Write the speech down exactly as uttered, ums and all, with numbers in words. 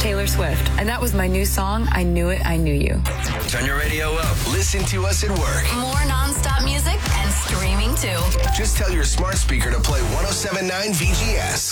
Taylor Swift. And that was my new song, I Knew It, I Knew You. Turn your radio up. Listen to us at work. More nonstop music and streaming too. Just tell your smart speaker to play one oh seven point nine V G S.